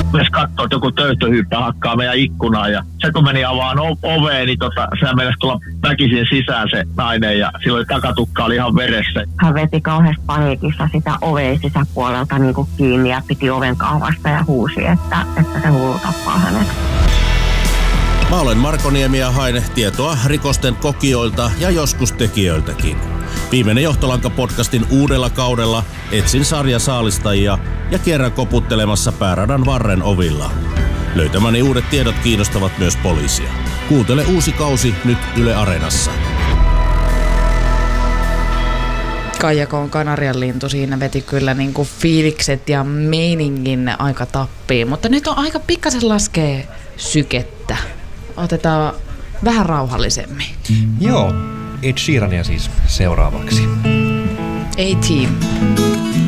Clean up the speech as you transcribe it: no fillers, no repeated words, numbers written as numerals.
myös katsoo, että joku töyhtöhyyppä hakkaa meidän ikkunaan. Ja se kun meni avaan oveen, niin se meni tulla väkisin sisään se nainen ja silloin takatukka oli ihan veressä. Hän veti kauheasti paniikissa sitä oveen sisäpuolelta niin kuin kiinni ja piti oven kahvasta ja huusi, että se hullu tappaa hänet. Mä olen Marko Niemi ja hain tietoa rikosten kokijoilta ja joskus tekijöiltäkin. Viimeinen Johtolanka-podcastin uudella kaudella etsin sarjasaalistajia ja kierrän koputtelemassa pääradan varren ovilla. Löytämäni uudet tiedot kiinnostavat myös poliisia. Kuuntele uusi kausi nyt Yle Areenassa. Kaijako on Kanarianlintu, siinä veti kyllä niinku fiilikset ja meiningin aika tappiin, mutta nyt on aika pikkasen laskee sykettä. Otetaan vähän rauhallisemmin. Joo, Ed Sheerania siis seuraavaksi. A-Team.